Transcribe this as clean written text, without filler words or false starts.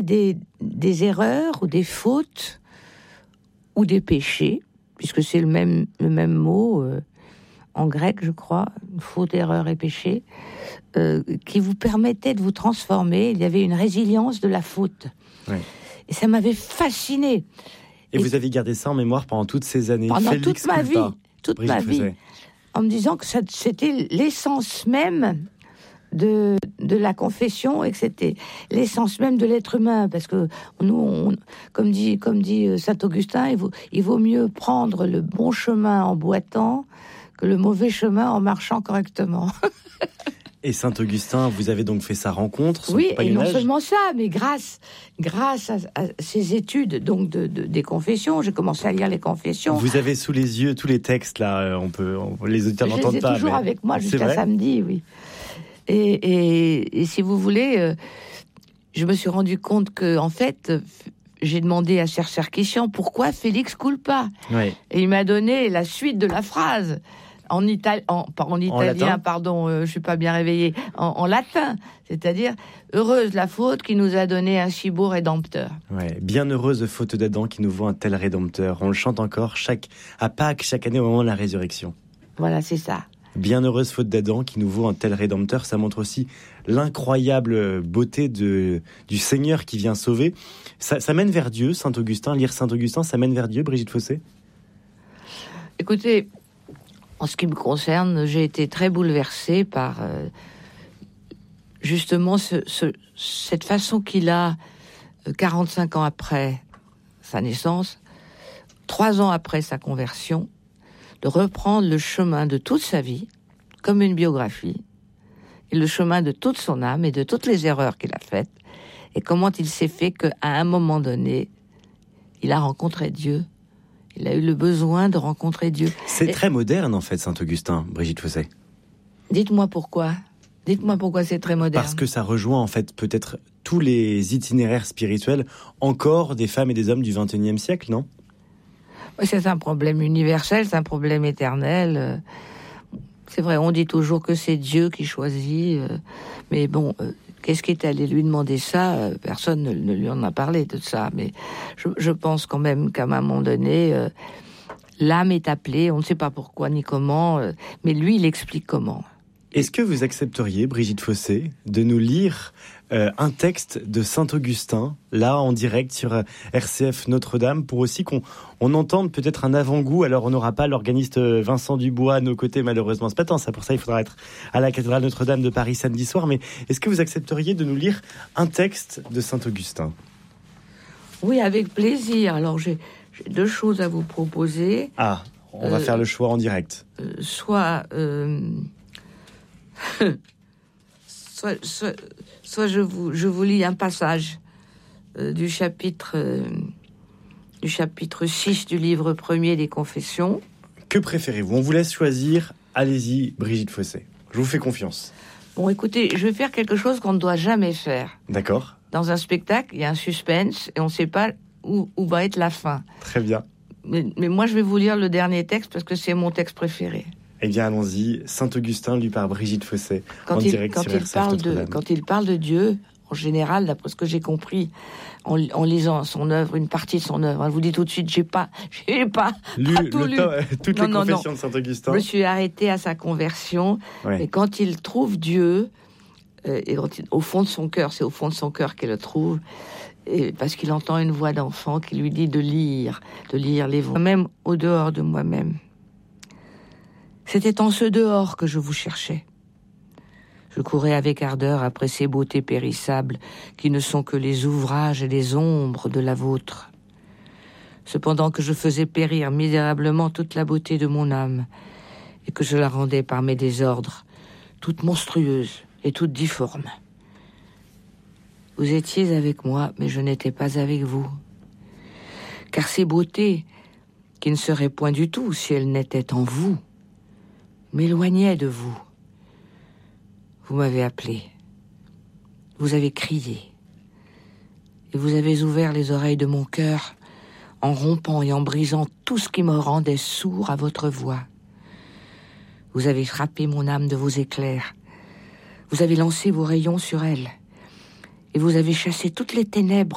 des erreurs ou des fautes ou des péchés, puisque c'est le même mot en grec, je crois, faute, erreur et péché, qui vous permettaient de vous transformer. Il y avait une résilience de la faute. Oui. Et ça m'avait fasciné. Et vous avez gardé ça en mémoire pendant toutes ces années. Pendant toute ma vie, en me disant que c'était l'essence même de la confession et que c'était l'essence même de l'être humain, parce que nous, comme dit saint Augustin, il vaut mieux prendre le bon chemin en boitant que le mauvais chemin en marchant correctement. Et saint Augustin, vous avez donc fait sa rencontre, oui, et non seulement ça, mais grâce à ces études donc des confessions, j'ai commencé à lire les confessions. Vous avez sous les yeux tous les textes là, les auditeurs n'entendent pas. Je les ai toujours avec moi jusqu'à samedi, oui. Et si vous voulez, je me suis rendu compte que, en fait, j'ai demandé à Ser Sarkisian pourquoi Félix coule pas. Oui. Et il m'a donné la suite de la phrase en italien, pardon, je suis pas bien réveillée, en latin, c'est-à-dire heureuse la faute qui nous a donné un si beau rédempteur. Ouais, bienheureuse faute d'Adam qui nous voit un tel rédempteur. On le chante encore à Pâques, chaque année au moment de la résurrection. Voilà, c'est ça. Bienheureuse faute d'Adam qui nous vaut un tel rédempteur. Ça montre aussi l'incroyable beauté du Seigneur qui vient sauver. Ça mène vers Dieu, saint Augustin. Lire saint Augustin, ça mène vers Dieu, Brigitte Fossé? Écoutez, en ce qui me concerne, j'ai été très bouleversée par justement cette façon qu'il a, 45 ans après sa naissance, 3 ans après sa conversion, de reprendre le chemin de toute sa vie, comme une biographie, et le chemin de toute son âme et de toutes les erreurs qu'il a faites, et comment il s'est fait qu'à un moment donné, il a rencontré Dieu. Il a eu le besoin de rencontrer Dieu. C'est très moderne, en fait, Saint-Augustin, Brigitte Fossé. Dites-moi pourquoi. Dites-moi pourquoi c'est très moderne. Parce que ça rejoint, en fait, peut-être tous les itinéraires spirituels, encore des femmes et des hommes du XXIe siècle, non ? C'est un problème universel, c'est un problème éternel. C'est vrai, on dit toujours que c'est Dieu qui choisit. Mais bon, qu'est-ce qui est allé lui demander ça ? Personne ne lui en a parlé de ça. Mais je pense quand même qu'à un moment donné, l'âme est appelée. On ne sait pas pourquoi ni comment, mais lui, il explique comment. Est-ce que vous accepteriez, Brigitte Fossé, de nous lire un texte de Saint-Augustin, là, en direct sur RCF Notre-Dame, pour aussi qu'on entende peut-être un avant-goût? Alors, on n'aura pas l'organiste Vincent Dubois à nos côtés, malheureusement. C'est pas tant ça. Pour ça, il faudra être à la cathédrale Notre-Dame de Paris samedi soir. Mais est-ce que vous accepteriez de nous lire un texte de Saint-Augustin? Oui, avec plaisir. Alors, j'ai 2 choses à vous proposer. Ah, on va faire le choix en direct. Soit je vous lis un passage du chapitre 6 du livre premier des Confessions. Que préférez-vous? On vous laisse choisir. Allez-y, Brigitte Fossé. Je vous fais confiance. Bon, écoutez, je vais faire quelque chose qu'on ne doit jamais faire. D'accord. Dans un spectacle, il y a un suspense et on ne sait pas où va être la fin. Très bien. Mais moi, je vais vous lire le dernier texte parce que c'est mon texte préféré. Eh bien, allons-y. Saint-Augustin, lu par Brigitte Fossé, en direct sur RCF Notre-Dame. Quand il parle de Dieu, en général, d'après ce que j'ai compris, en lisant son œuvre, une partie de son œuvre, je vous dis tout de suite, j'ai pas lu toutes les confessions non. de Saint-Augustin. Je me suis arrêtée à sa conversion, ouais. Mais quand il trouve Dieu, et au fond de son cœur, c'est au fond de son cœur qu'il le trouve, et parce qu'il entend une voix d'enfant qui lui dit de lire les versets, même au dehors de moi-même. C'était en ce dehors que je vous cherchais. Je courais avec ardeur après ces beautés périssables qui ne sont que les ouvrages et les ombres de la vôtre. Cependant que je faisais périr misérablement toute la beauté de mon âme et que je la rendais par mes désordres, toute monstrueuse et toute difforme. Vous étiez avec moi, mais je n'étais pas avec vous. Car ces beautés, qui ne seraient point du tout si elles n'étaient en vous, m'éloignaient de vous. Vous m'avez appelé, vous avez crié, et vous avez ouvert les oreilles de mon cœur en rompant et en brisant tout ce qui me rendait sourd à votre voix. Vous avez frappé mon âme de vos éclairs, vous avez lancé vos rayons sur elle, et vous avez chassé toutes les ténèbres